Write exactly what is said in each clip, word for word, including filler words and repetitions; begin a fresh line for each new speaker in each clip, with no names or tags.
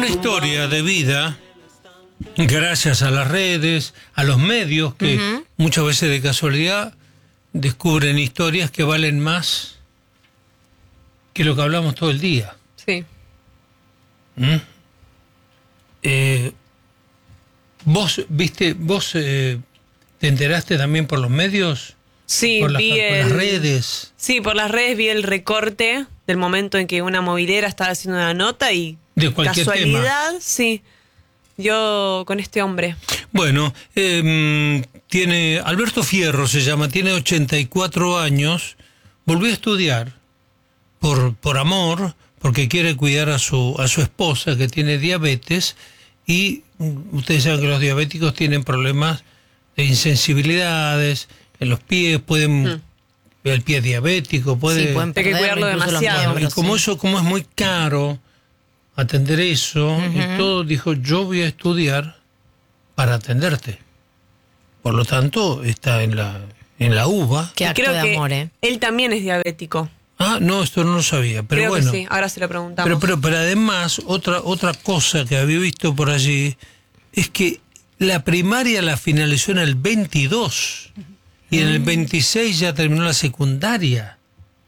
una historia de vida, gracias a las redes, a los medios, que uh-huh. muchas veces de casualidad descubren historias que valen más que lo que hablamos todo el día.
Sí.
¿Mm? Eh, vos, viste, vos eh, te enteraste también por los medios.
Sí,
por las,
vi
por
el,
las redes.
Sí, por las redes vi el recorte del momento en que una movilera estaba haciendo una nota y
de cualquier
casualidad,
tema.
Sí, yo con este hombre.
Bueno, eh, tiene Alberto Fierro se llama, tiene ochenta y cuatro años, volvió a estudiar por por amor, porque quiere cuidar a su a su esposa que tiene diabetes y ustedes saben que los diabéticos tienen problemas de insensibilidades en los pies, pueden hmm. el pie diabético, puede
sí, pueden perder, hay que cuidarlo demasiado.
Miembros, y como sí. eso, como es muy caro atender eso, uh-huh. y todo, dijo, yo voy a estudiar para atenderte. Por lo tanto, está en la en la U B A.
Qué acto de amor, ¿eh? Él también es diabético.
Ah, no, esto no lo sabía, pero
Creo
bueno.
Que sí, ahora se lo preguntamos.
Pero, pero, pero además, otra, otra cosa que había visto por allí es que la primaria la finalizó en el veintidós. Y en el veintiséis ya terminó la secundaria.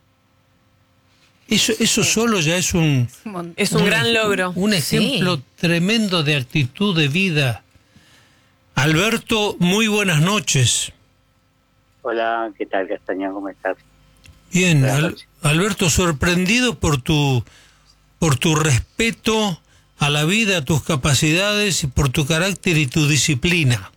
Eso eso sí. solo ya es un...
Es un, un gran logro.
Un ejemplo sí. tremendo de actitud de vida. Alberto, muy buenas noches.
Hola, ¿qué tal, Castañón? ¿Cómo estás?
Bien, Al, Alberto, sorprendido por tu, por tu respeto a la vida, a tus capacidades y por tu carácter y tu disciplina.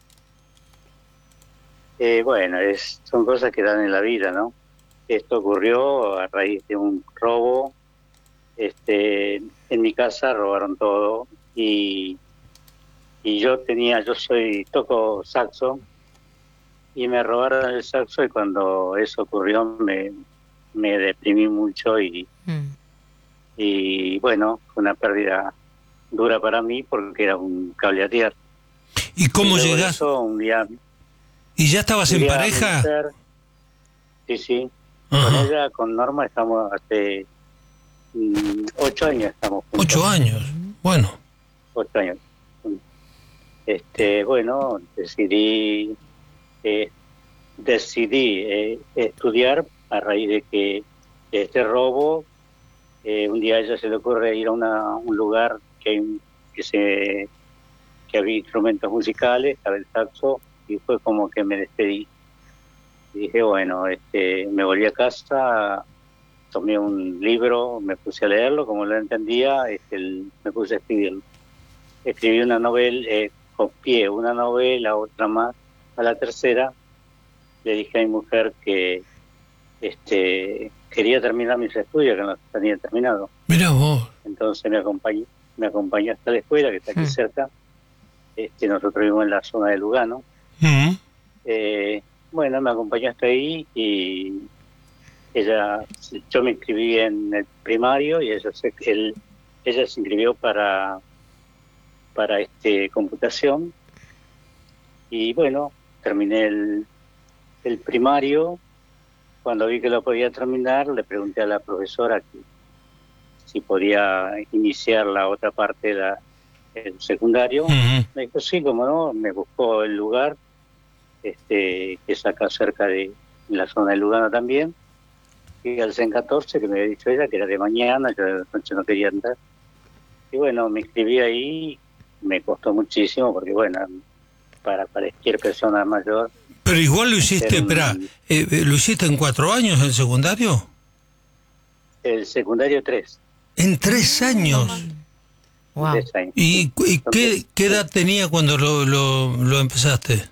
Eh, bueno, es, son cosas que dan en la vida, ¿no? Esto ocurrió a raíz de un robo. Este, en mi casa robaron todo y, y yo tenía, yo soy, toco saxo y me robaron el saxo y cuando eso ocurrió me, me deprimí mucho y, mm. y bueno, fue una pérdida dura para mí porque era un cable a tierra.
¿Y cómo
y
llegas?
Eso, un día...
¿Y ya estabas en pareja?
Mujer, sí, sí.
Ajá.
Con ella, con Norma, estamos hace mm, ocho años. Estamos juntos.
Ocho años, bueno.
Ocho años. Este, bueno, decidí, eh, decidí eh, estudiar a raíz de que este robo, eh, un día a ella se le ocurre ir a una, un lugar que, que se que había instrumentos musicales, estaba el saxo. Y fue como que me despedí. Y dije, bueno, este, me volví a casa, tomé un libro, me puse a leerlo, como lo entendía, este, el, me puse a escribirlo. Escribí una novela, eh, copié una novela, otra más. A la tercera le dije a mi mujer que este, quería terminar mis estudios, que no tenía terminado.
Mira vos.
Entonces me acompañó, me acompañó hasta la escuela, que está aquí hmm. cerca. Este, nosotros vivimos en la zona de Lugano.
Uh-huh.
Eh, bueno, me acompañó hasta ahí y ella, yo me inscribí en el primario y ella se, él, ella se inscribió para para este computación y bueno, terminé el, el primario. Cuando vi que lo podía terminar, le pregunté a la profesora que, si podía iniciar la otra parte de la, el secundario. Uh-huh. Me dijo sí, como no, me buscó el lugar. Este, que es acá cerca de en la zona de Lugano también, y al C E N catorce, que me había dicho ella, que era de mañana, yo de noche no quería andar. Y bueno, me inscribí ahí, me costó muchísimo, porque bueno, para cualquier persona mayor...
Pero igual lo hiciste, un, espera, eh, ¿lo hiciste en cuatro años el secundario?
El secundario tres.
¿En tres años?
Wow.
Tres años.
¿Y, y qué, qué edad tenía cuando lo, lo, lo empezaste?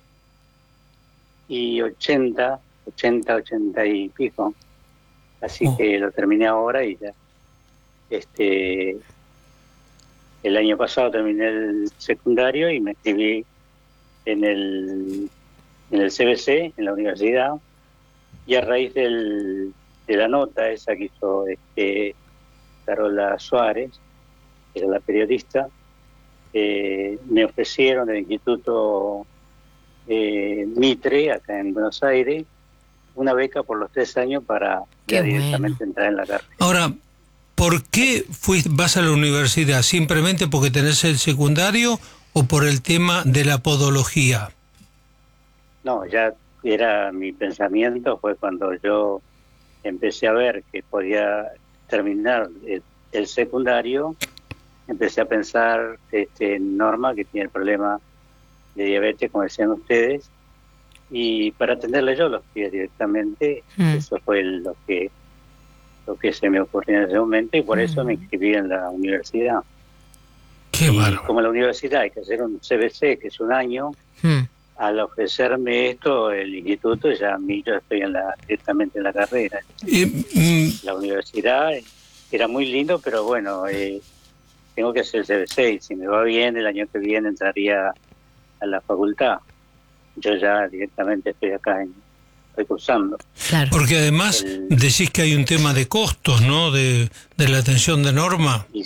Y ochenta, ochenta, ochenta y pico. Así
oh.
que lo terminé ahora y ya. Este, el año pasado terminé el secundario y me inscribí en el, en el C B C, en la universidad, y a raíz del, de la nota esa que hizo este, Carola Suárez, que era la periodista, eh, me ofrecieron del Instituto Eh, Mitre, acá en Buenos Aires, una beca por los tres años para ya directamente bueno. entrar en la carrera.
Ahora, ¿por qué fuiste, vas a la universidad? ¿Simplemente porque tenés el secundario o por el tema de la podología?
No, ya era mi pensamiento, fue cuando yo empecé a ver que podía terminar el, el secundario, empecé a pensar este, en Norma, que tiene el problema de diabetes, como decían ustedes, y para atenderle yo los pies directamente, mm. eso fue lo que lo que se me ocurrió en ese momento, y por mm. eso me inscribí en la universidad.
Qué
y
bárbaro.
Como en la universidad hay que hacer un C B C, que es un año, mm. al ofrecerme esto, el instituto, ya a mí yo estoy en la, directamente en la carrera.
Y, mm,
la universidad era muy lindo, pero bueno, eh, tengo que hacer el C B C, y si me va bien, el año que viene entraría a la facultad. Yo ya directamente estoy acá en, recursando.
Claro. Porque además el, decís que hay un tema de costos, ¿no? De, de la atención de Norma.
Y,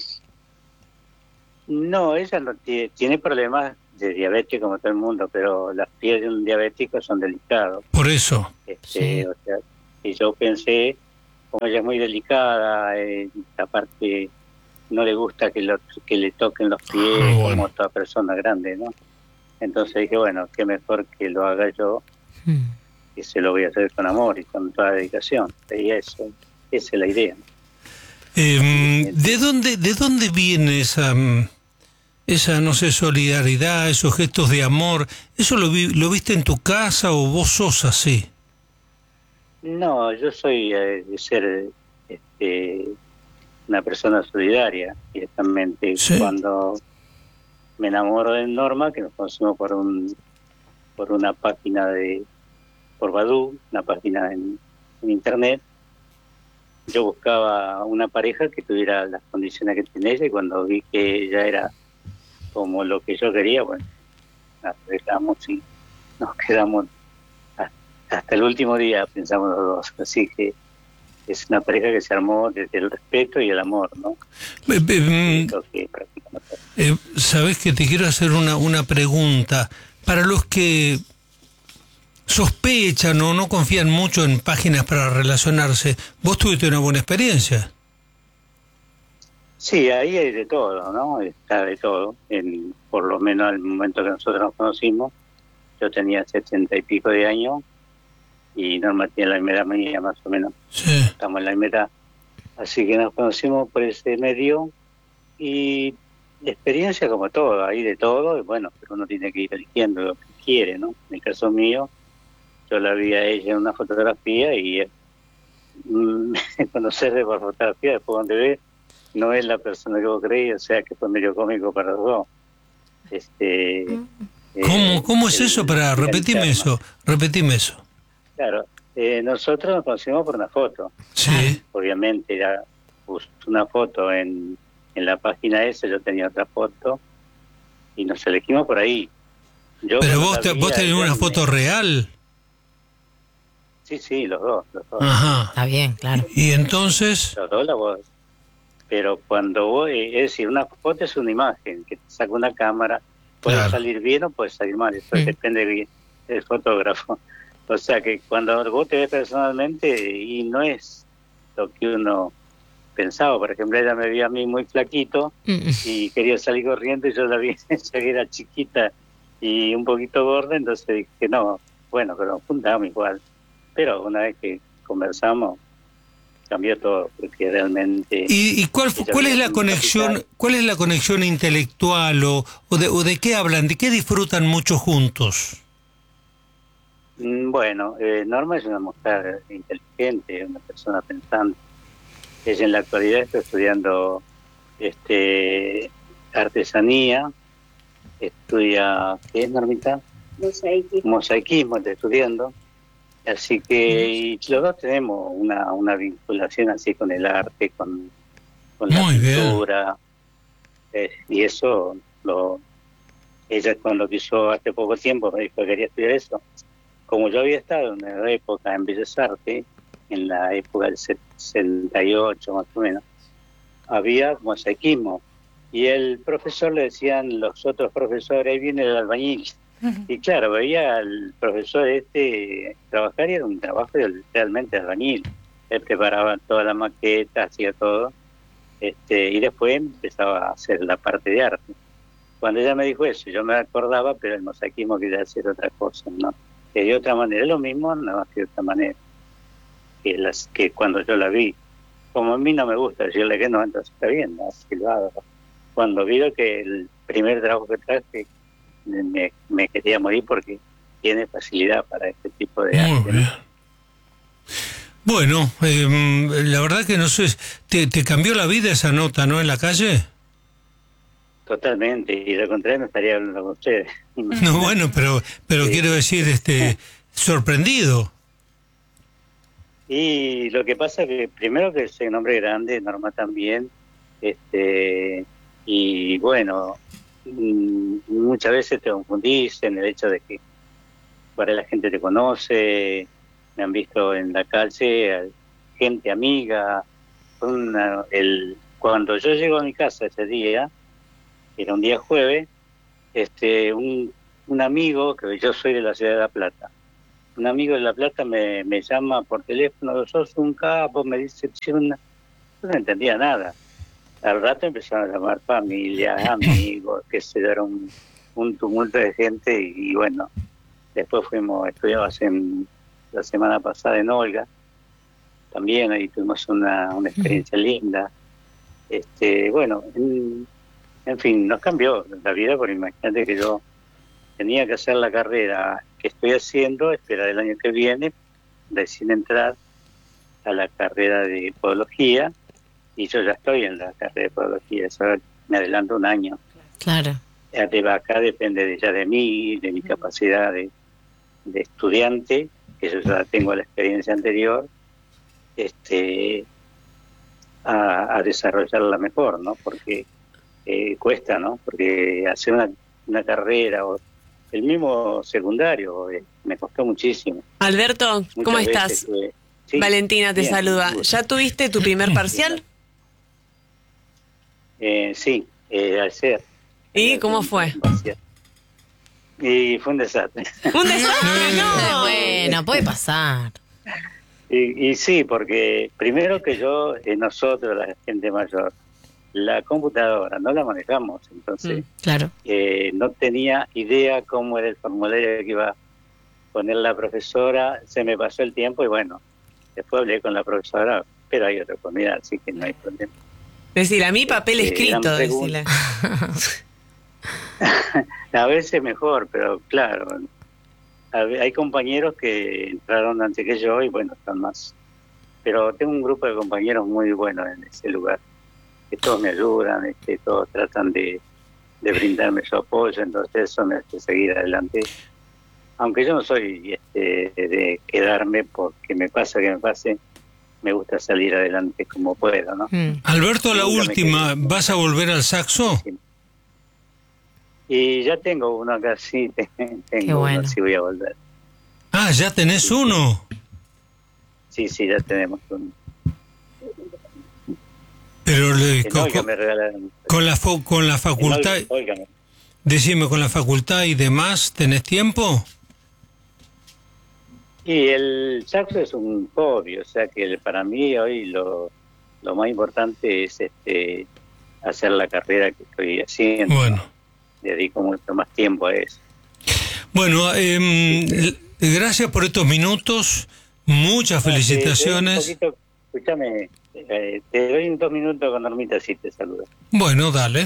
no, ella no tiene, tiene problemas de diabetes como todo el mundo, pero las pies de un diabético son delicados.
Por eso.
Este,
sí.
O sea, y yo pensé, como ella es muy delicada, eh, aparte no le gusta que, lo, que le toquen los pies, ah, bueno. como toda persona grande, ¿no? Entonces dije, bueno, qué mejor que lo haga yo, hmm. y se lo voy a hacer con amor y con toda dedicación. Y eso, esa es la idea.
Eh, ¿de dónde de dónde viene esa, esa, no sé, solidaridad, esos gestos de amor? ¿Eso lo, vi, lo viste en tu casa o vos sos así?
No, yo soy eh, de ser este, una persona solidaria, directamente. ¿Sí? Cuando me enamoro de Norma, que nos conocimos por un por una página de por Badoo, una página en, en internet, yo buscaba una pareja que tuviera las condiciones que tiene ella, y cuando vi que ella era como lo que yo quería, bueno, nos arreglamos y nos quedamos hasta, hasta el último día, pensamos los dos. Así que es una pareja que se armó desde el respeto y el amor, ¿no?
Eh, eh, que eh, Sabes que te quiero hacer una, una pregunta. Para los que sospechan o no confían mucho en páginas para relacionarse, ¿vos tuviste una buena experiencia?
Sí, ahí hay de todo, ¿no? Está de todo. En, por lo menos al momento que nosotros nos conocimos, yo tenía setenta y pico de años, y Norma tiene la misma edad mía, más o menos.
Sí.
Estamos en la misma edad. Así que nos conocimos por ese medio, y experiencia como todo, hay de todo, y bueno, pero uno tiene que ir eligiendo lo que quiere, ¿no? En el caso mío, yo la vi a ella en una fotografía, y mm, conocerle por fotografía, después donde ve, no es la persona que vos creí, o sea que fue medio cómico para los dos. Este,
¿Cómo, eh, ¿cómo es el, eso? Para repetime eso, repetime eso.
Claro, eh, nosotros nos conocimos por una foto.
Sí.
Obviamente, era pues, una foto en, en la página esa, yo tenía otra foto, y nos elegimos por ahí. Yo
Pero vos, te, vos tenés una foto me... real.
Sí, sí, los dos, los dos.
Ajá.
Está bien, claro.
Y entonces...
Los dos, la voz. Pero cuando vos, es decir, una foto es una imagen que te saca una cámara, puede claro. salir bien o puede salir mal, eso sí. depende del fotógrafo. O sea que cuando vos te ves personalmente, y no es lo que uno pensaba. Por ejemplo, ella me vio a mí muy flaquito y quería salir corriendo, y yo la vi, ella que era chiquita y un poquito gorda, entonces dije, no, bueno, pero nos juntamos igual. Pero una vez que conversamos, cambió todo, porque realmente...
¿Y, y cuál, cuál es la conexión capital. cuál es la conexión intelectual o, o, de, o de qué hablan, de qué disfrutan mucho juntos?
Bueno, eh, Norma es una mujer inteligente, una persona pensante. Ella en la actualidad está estudiando este artesanía, estudia, ¿qué es, Normita?
Mosaicismo.
Mosaicismo está estudiando. Así que y los dos tenemos una, una vinculación así con el arte, con, con la
Muy
pintura. Eh, y eso, lo ella cuando quiso hace poco tiempo me dijo que quería estudiar eso. Como yo había estado en una época en Bellas Artes, en la época del sesenta y ocho más o menos, había mosaicismo. Y el profesor le decían los otros profesores, ahí viene el albañil. Y claro, veía al profesor este trabajar, y era un trabajo realmente albañil. Él preparaba toda la maqueta, hacía todo. este, y después empezaba a hacer la parte de arte. Cuando ella me dijo eso, yo me acordaba, pero el mosaicismo quería hacer otra cosa, ¿no? Que de otra manera, es lo mismo, nada más que de otra manera, que, las, que cuando yo la vi. Como a mí no me gusta decirle que no, entonces está bien, ¿no? Así lo hago. Cuando vi que el primer trabajo que traje, me, me quería morir porque tiene facilidad para este tipo de arte,
Muy bien.
¿no?
Bueno, eh, la verdad que no sé, ¿te, te cambió la vida esa nota, no, en la calle?
Totalmente, y de contrario no estaría hablando con ustedes.
No, bueno, pero pero
Sí.
quiero decir, este, sorprendido.
Y lo que pasa que primero que soy un hombre grande, Norma también, este y bueno, mm, muchas veces te confundís en el hecho de que para la gente te conoce, me han visto en la calle, gente amiga. Una, el, cuando yo llego a mi casa ese día, era un día jueves, este un, un amigo, que yo soy de la ciudad de La Plata, un amigo de La Plata me, me llama por teléfono, sos un capo, me dice, una... yo no entendía nada. Al rato empezaron a llamar familia, amigos, que se dieron un tumulto de gente y, y bueno, después fuimos, estudiamos en, la semana pasada en Olga, también ahí tuvimos una, una experiencia linda. Este, bueno, en, en fin, nos cambió la vida, porque imagínate que yo tenía que hacer la carrera que estoy haciendo, esperar el año que viene, recién entrar a la carrera de podología, y yo ya estoy en la carrera de podología, eso me adelanto un año.
Claro.
De acá depende de, ya de mí, de mi capacidad de, de estudiante, que yo ya tengo la experiencia anterior, este a, a desarrollarla mejor, ¿no? Porque eh, cuesta, ¿no? Porque hacer una, una carrera o el mismo secundario eh, me costó muchísimo.
Alberto,
Muchas
¿cómo
veces
estás?
tuve- sí,
Valentina te
bien,
saluda.
muy bien.
¿Ya tuviste tu primer parcial?
Eh, sí, eh, ayer.
¿Y cómo fue?
Y fue un desastre.
¡Un desastre! ¡No!
Bueno, puede pasar.
Y, y sí, porque primero que yo, eh, nosotros, la gente mayor, la computadora no la manejamos, entonces
Mm.
Claro.
eh, no tenía idea cómo era el formulario que iba a poner la profesora, se me pasó el tiempo y bueno, después hablé con la profesora, pero hay otra oportunidad, así que no hay problema.
Decir, a mí papel
Eh,
escrito,
eran preguntas.
decirle.
A veces mejor, pero claro, a ve- hay compañeros que entraron antes que yo y bueno, están más. Pero tengo un grupo de compañeros muy buenos en ese lugar, que todos me ayudan, este, todos tratan de, de brindarme su apoyo, entonces eso me hace seguir adelante. Aunque yo no soy este, de quedarme porque me pasa que me pase, me gusta salir adelante como puedo, ¿no?
Mm.
Alberto, la
Nunca me
última,
quedé.
¿vas a volver al saxo?
Y ya tengo uno acá, sí, tengo
bueno.
uno, sí voy a volver.
Ah, ya tenés uno.
Sí, sí, ya tenemos uno.
Pero le-
En
con,
Olga me regalaron.
con la fo- con la
En
facultad,
Olga- Olga me-
decime, con la facultad y demás, ¿tenés tiempo?
Y el saxo es un hobby, o sea que para mí hoy lo, lo más importante es este hacer la carrera que estoy haciendo.
Bueno.
Dedico mucho más tiempo a eso.
Bueno, em, l- gracias por estos minutos, muchas felicitaciones.
Eh, te doy un poquito, escúchame, eh, te doy un dos minutos con Normita, si te saluda.
Bueno, dale.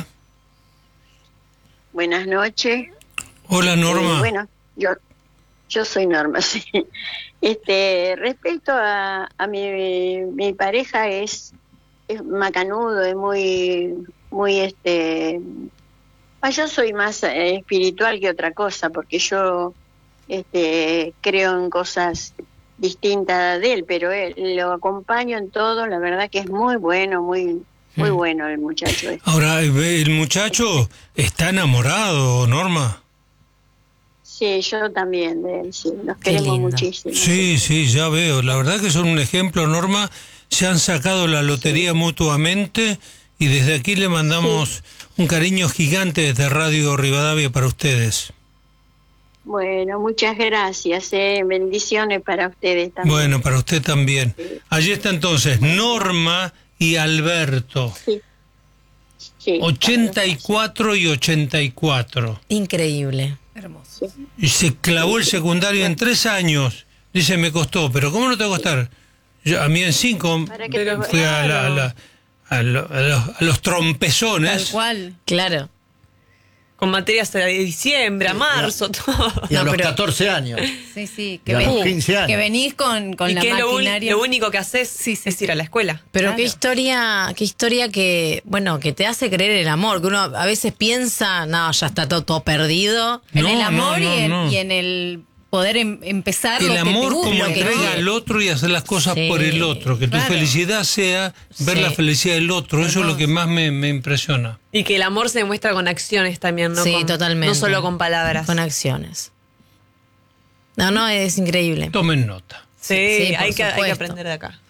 Buenas noches.
Hola, Norma.
Eh, bueno, yo yo soy Norma, sí. Este, respecto a, a mi, mi pareja es, es macanudo, es muy, muy este. ah, yo soy más eh, espiritual que otra cosa, porque yo este creo en cosas distintas de él, pero él, lo acompaño en todo. La verdad que es muy bueno, muy muy
Mm.
bueno el muchacho. este.
Ahora, eh, el muchacho está enamorado, Norma.
Sí, yo también de él, sí, nos
Qué
queremos
lindo.
muchísimo.
Sí, sí, ya veo. La verdad que son un ejemplo, Norma. Se han sacado la lotería mutuamente y desde aquí le mandamos un cariño gigante desde Radio Rivadavia para ustedes.
Bueno, muchas gracias, eh. bendiciones para ustedes también.
Bueno, para usted también. Allí está entonces Norma y Alberto.
Sí. Sí.
ochenta y cuatro y ochenta y cuatro.
Increíble.
Hermoso.
Y se clavó el secundario en tres años. Dice, me costó, pero ¿cómo no te va a costar? Yo, a mí en cinco
Para que te-
fui a, la- a la- a lo- a los, a los trompezones.
Tal cual.
Claro.
Con materias de diciembre, a marzo, todo.
Y a
No,
los
pero-
catorce años.
Sí, sí.
Y
Que,
a los
ven-
quince años.
que venís con, con
Y
la
que lo, un-
maquinaria.
lo único que haces
Sí, sí,
es
sí.
ir a la escuela.
Pero
Claro.
qué historia, qué historia que, bueno, que te hace creer el amor, que uno a veces piensa, no, ya está todo, todo perdido.
En
No,
el amor
no,
y, en,
no, no.
y en el poder em- empezar lo
El
que te
amor
gusta,
como
lo que
entrega
quieres.
al otro y hacer las cosas
Sí,
por el otro. Que tu
claro.
felicidad sea ver
Sí.
la felicidad del otro. Eso es lo que más me, me impresiona.
Y que el amor se demuestra con acciones también, ¿no?
Sí,
Con-
totalmente.
No solo con palabras.
Con acciones. No, no, es increíble.
Tomen nota.
Sí,
Sí, por
hay, que, hay que
supuesto.
aprender de acá.